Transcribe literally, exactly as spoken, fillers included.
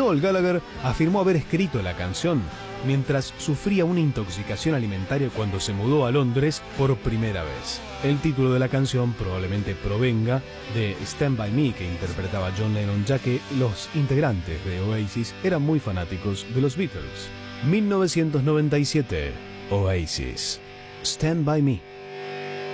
Noel Gallagher afirmó haber escrito la canción mientras sufría una intoxicación alimentaria cuando se mudó a Londres por primera vez. El título de la canción probablemente provenga de Stand By Me, que interpretaba John Lennon, ya que los integrantes de Oasis eran muy fanáticos de los Beatles. mil novecientos noventa y siete, Oasis, Stand By Me.